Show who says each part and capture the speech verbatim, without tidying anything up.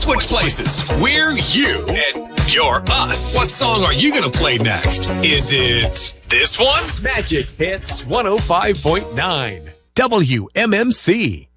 Speaker 1: switch places. We're you, and you're us. What song are you going to play next? Is it this one? Magic Hits one oh five point nine W M M C.